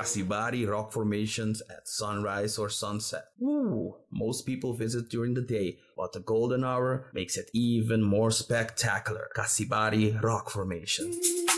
Casibari rock formations at sunrise or sunset. Woo! Most people visit during the day, but the golden hour makes it even more spectacular. Casibari rock formation.